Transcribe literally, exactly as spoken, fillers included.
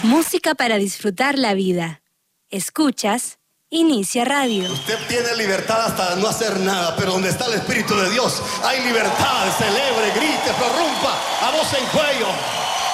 Música para disfrutar la vida. Escuchas Inicia Radio. Usted tiene libertad hasta no hacer nada, pero donde está el Espíritu de Dios hay libertad. Celebre, grite, prorrumpa a voz en cuello.